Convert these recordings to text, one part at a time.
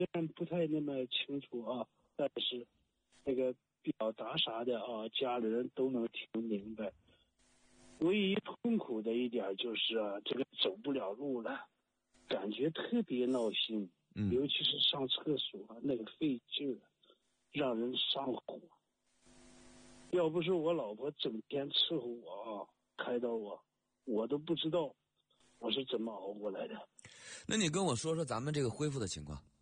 虽然不太那么清楚啊，但是那个表达啥的啊，家里人都能听明白。唯一痛苦的一点就是啊，这个走不了路了，感觉特别闹心。尤其是上厕所那个费劲儿，让人上火。要不是我老婆整天伺候我啊，开导我都不知道我是怎么熬过来的。 那你跟我说说咱们这个恢复的情况。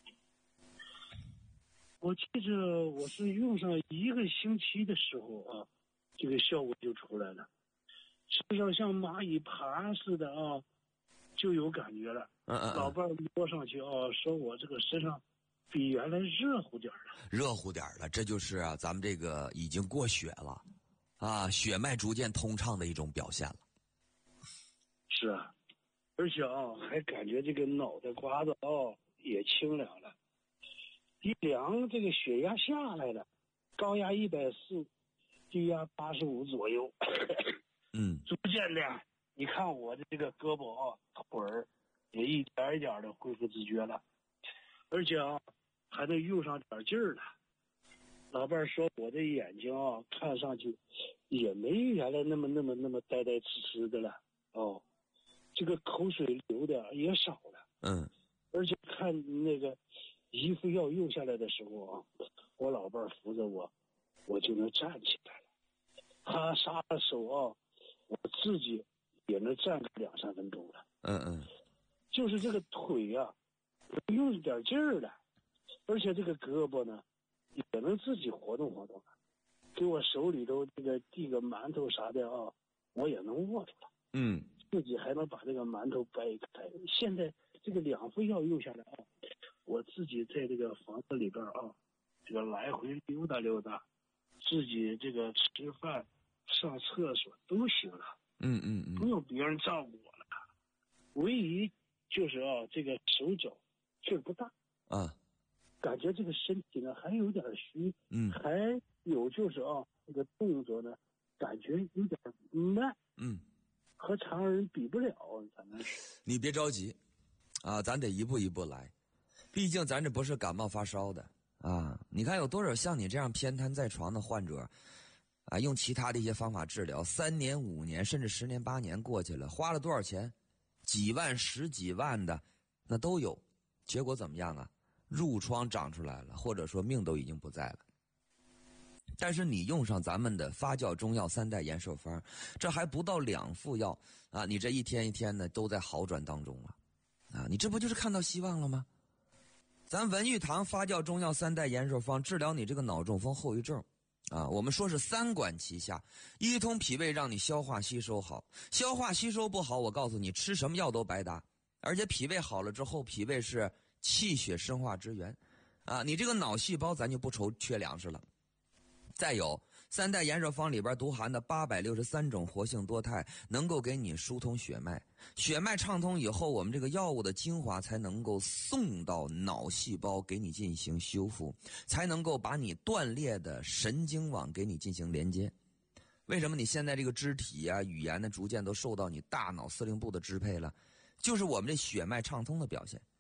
我记着我是用上1个星期的时候啊，这个效果就出来了，身上像蚂蚁爬似的啊，就有感觉了。老伴摸上去啊，说我这个身上比原来热乎点了， 这就是啊，咱们这个已经过血了啊，血脉逐渐通畅的一种表现了。 是啊，而且啊，还感觉这个脑袋瓜子也清凉了。一量这个血压下来了，高压140，低压85左右。逐渐的，你看我的这个胳膊啊、腿儿也一点一点的恢复自觉了，而且啊，还得用上点劲儿了。老伴说我的眼睛啊，看上去也没原来那么呆呆痴痴的了哦，这个口水流的也少了。而且看那个衣服要用下来的时候啊，我老伴扶着我就能站起来了。他撒了手啊，我自己也能站个2-3分钟了。就是这个腿啊，用一点劲儿了，而且这个胳膊呢，也能自己活动活动了。给我手里头这个递个馒头啥的啊，我也能握住了。自己还能把这个馒头掰开。现在这个2副药用下来啊，我自己在这个房子里边啊，这个来回溜达溜达，自己这个吃饭、上厕所都行了。不用别人照顾我了。唯一就是啊，这个手脚劲儿不大啊， 感觉这个身体呢还有点虚。还有就是啊，这个动作呢，感觉有点慢。和常人比不了，咱们是。 你别着急啊，咱得一步一步来，毕竟咱这不是感冒发烧的啊。你看有多少像你这样偏瘫在床的患者啊，用其他的一些方法治疗，3年5年甚至10年8年过去了，花了多少钱？几万10几万的那都有，结果怎么样啊？褥疮长出来了，或者说命都已经不在了。但是你用上咱们的发酵中药3代延寿方，这还不到2副药啊，你这一天一天的都在好转当中了啊，你这不就是看到希望了吗？咱文玉堂发酵中药3代延寿方治疗你这个脑中风后遗症啊，我们说是3管齐下，一通脾胃让你消化吸收好，消化吸收不好，我告诉你吃什么药都白搭。而且脾胃好了之后，脾胃是气血生化之源啊，你这个脑细胞咱就不愁缺粮食了。再有3代延寿方里边独含的863种活性多肽，能够给你疏通血脉，血脉畅通以后，我们这个药物的精华才能够送到脑细胞给你进行修复，才能够把你断裂的神经网给你进行连接。为什么你现在这个肢体啊、语言呢，逐渐都受到你大脑司令部的支配了？就是我们这血脉畅通的表现